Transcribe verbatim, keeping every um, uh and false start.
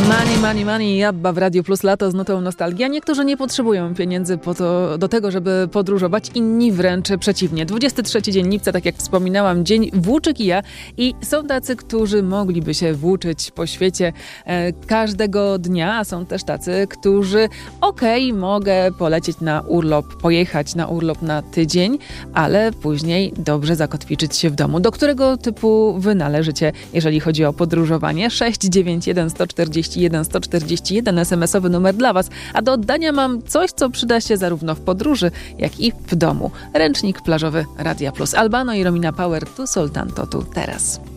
Money, money, money, Jabba w Radio Plus, lato z nutą nostalgia. Niektórzy nie potrzebują pieniędzy po to, do tego, żeby podróżować, inni wręcz przeciwnie. dwudziesty trzeci dzień lipca, tak jak wspominałam, dzień włóczy kija i są tacy, którzy mogliby się włóczyć po świecie e, każdego dnia, a są też tacy, którzy okej, okay, mogę polecieć na urlop, pojechać na urlop na tydzień, ale później dobrze zakotwiczyć się w domu. Do którego typu wy należycie, jeżeli chodzi o podróżowanie? sześć dziewięć jeden sto czterdzieści jeden sto czterdzieści jeden es em esowy numer dla was, a do oddania mam coś, co przyda się zarówno w podróży, jak i w domu. Ręcznik plażowy Radia Plus. Albano i Romina Power, tu Soltanto, tu teraz.